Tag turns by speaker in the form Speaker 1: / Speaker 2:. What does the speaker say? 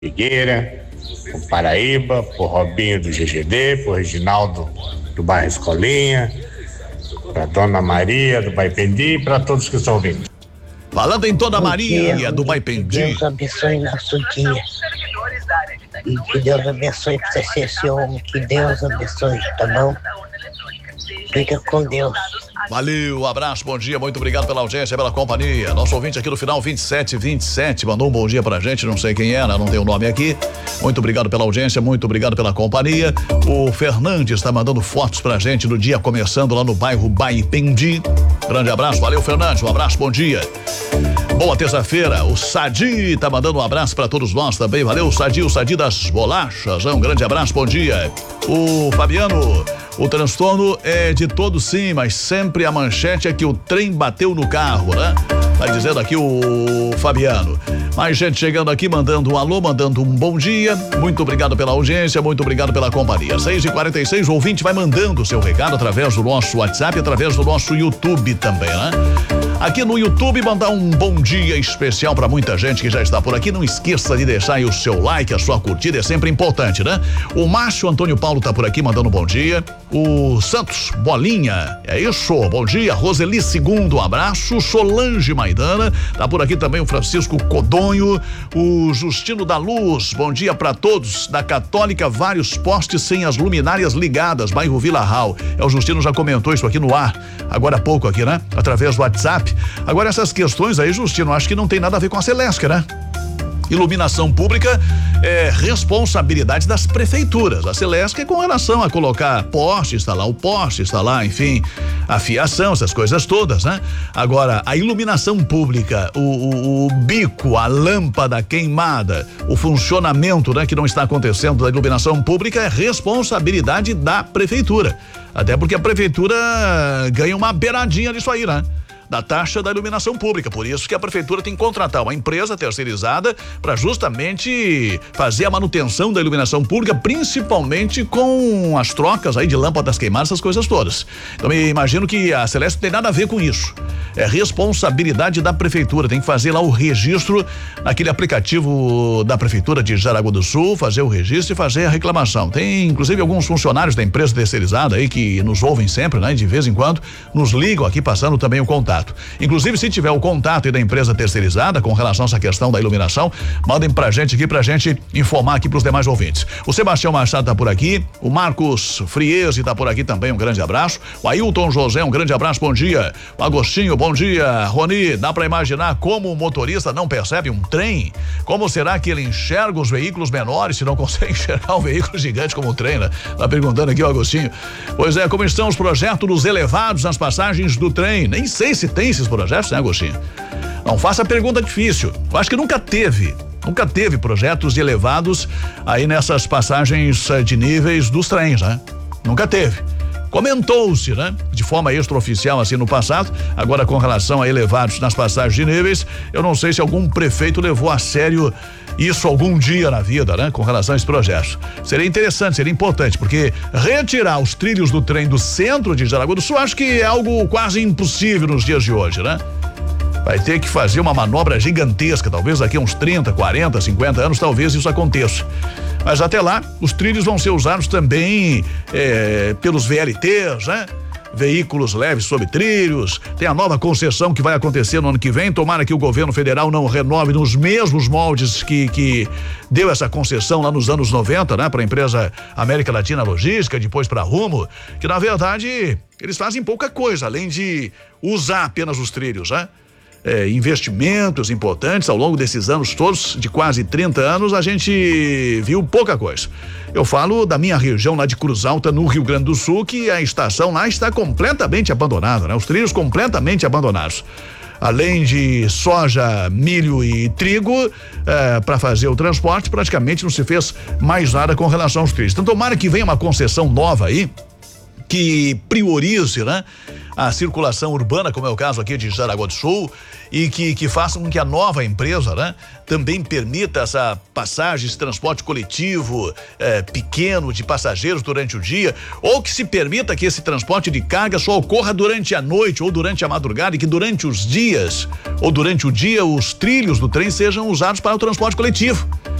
Speaker 1: Figueira, pro Paraíba, pro Robinho do GGD, pro Reginaldo do bairro Escolinha, pra Dona Maria do Baipendi e pra todos que estão ouvindo.
Speaker 2: Falando em Dona Maria do Baipendi.
Speaker 3: Deus abençoe nosso dia. E que Deus abençoe pra você ser esse homem. Que Deus abençoe, tá bom? Fica com Deus.
Speaker 2: Valeu, abraço, bom dia, muito obrigado pela audiência, pela companhia. Nosso ouvinte aqui no final 2727 mandou um bom dia pra gente, não sei quem era, não tem o nome aqui. Muito obrigado pela audiência, muito obrigado pela companhia. O Fernandes está mandando fotos pra gente do dia começando lá no bairro Baipendi. Grande abraço, valeu Fernandes, um abraço, bom dia. Boa terça-feira, o Sadi tá mandando um abraço pra todos nós também, valeu Sadi, o Sadi das bolachas, um grande abraço, bom dia. O Fabiano, o transtorno é de todos sim, mas sempre a manchete é que o trem bateu no carro, né? Tá dizendo aqui o Fabiano. Mais gente chegando aqui, mandando um alô, mandando um bom dia. Muito obrigado pela audiência, muito obrigado pela companhia. 6h46, o ouvinte vai mandando o seu recado através do nosso WhatsApp, através do nosso YouTube também, né? Aqui no YouTube, mandar um bom dia especial para muita gente que já está por aqui. Não esqueça de deixar aí o seu like, a sua curtida, é sempre importante, né? O Márcio Antônio Paulo tá por aqui mandando um bom dia. O Santos Bolinha, é isso, bom dia. Roseli Segundo, um abraço. Solange Maidana, tá por aqui também o Francisco Codonho. O Justino da Luz, bom dia para todos. Da Católica, vários postes sem as luminárias ligadas, bairro Vila Real. O Justino já comentou isso aqui no ar, agora há pouco aqui, né? Através do WhatsApp. Agora essas questões aí, Justino, acho que não tem nada a ver com a Celesc, né? Iluminação pública é responsabilidade das prefeituras. A Celesc é com relação a colocar poste, instalar o poste, instalar, enfim, a fiação, essas coisas todas, né? Agora, a iluminação pública, o bico, a lâmpada queimada, o funcionamento, né, que não está acontecendo da iluminação pública é responsabilidade da prefeitura. Até porque a prefeitura ganha uma beiradinha disso aí, né? Da taxa da iluminação pública, por isso que a prefeitura tem que contratar uma empresa terceirizada para justamente fazer a manutenção da iluminação pública, principalmente com as trocas aí de lâmpadas queimadas, essas coisas todas. Então eu imagino que a Celeste não tem nada a ver com isso. É responsabilidade da prefeitura, tem que fazer lá o registro naquele aplicativo da prefeitura de Jaraguá do Sul, fazer o registro e fazer a reclamação. Tem inclusive alguns funcionários da empresa terceirizada aí que nos ouvem sempre, né? De vez em quando nos ligam aqui passando também o contato. Inclusive, se tiver o contato aí da empresa terceirizada com relação a essa questão da iluminação, mandem pra gente aqui, pra gente informar aqui pros demais ouvintes. O Sebastião Machado tá por aqui, o Marcos Friese tá por aqui também, um grande abraço. O Ailton José, um grande abraço, bom dia. O Agostinho, bom dia. Roni, dá pra imaginar como o motorista não percebe um trem? Como será que ele enxerga os veículos menores se não consegue enxergar um veículo gigante como um trem, né? Tá perguntando aqui o Agostinho. Pois é, como estão os projetos dos elevados nas passagens do trem? Nem sei se tem esses projetos, né, Agostinho? Não faça pergunta difícil. Eu acho que nunca teve projetos elevados aí nessas passagens de níveis dos trens, né? Nunca teve. Comentou-se, né? De forma extraoficial assim no passado, agora com relação a elevados nas passagens de níveis, eu não sei se algum prefeito levou a sério isso algum dia na vida, né? Com relação a esse projeto. Seria interessante, seria importante, porque retirar os trilhos do trem do centro de Jaraguá do Sul, acho que é algo quase impossível nos dias de hoje, né? Vai ter que fazer uma manobra gigantesca, talvez daqui a uns 30, 40, 50 anos, talvez isso aconteça. Mas até lá, os trilhos vão ser usados também pelos VLTs, né? Veículos leves sob trilhos, tem a nova concessão que vai acontecer no ano que vem, tomara que o governo federal não renove nos mesmos moldes que deu essa concessão lá nos anos 90, né? Para a empresa América Latina Logística, depois para Rumo, que na verdade eles fazem pouca coisa, além de usar apenas os trilhos, né? Investimentos importantes ao longo desses anos todos, de quase 30 anos, a gente viu pouca coisa. Eu falo da minha região lá de Cruz Alta, no Rio Grande do Sul, que a estação lá está completamente abandonada, né? Os trilhos completamente abandonados. Além de soja, milho e trigo, para fazer o transporte, praticamente não se fez mais nada com relação aos trilhos. Então tomara que venha uma concessão nova aí, que priorize, né? A circulação urbana, como é o caso aqui de Jaraguá do Sul, e que façam com que a nova empresa, né, também permita essa passagem, esse transporte coletivo pequeno de passageiros durante o dia, ou que se permita que esse transporte de carga só ocorra durante a noite ou durante a madrugada, e que durante os dias ou durante o dia os trilhos do trem sejam usados para o transporte coletivo.